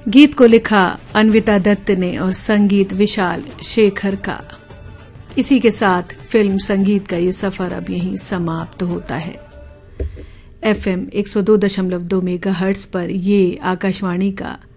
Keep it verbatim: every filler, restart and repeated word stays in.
गीत को लिखा अन्विता दत्त ने और संगीत विशाल शेखर का। इसी के साथ फिल्म संगीत का ये सफर अब यहीं समाप्त होता है। एफएम एक सौ दो दशमलव दो मेगाहर्ट्ज पर ये आकाशवाणी का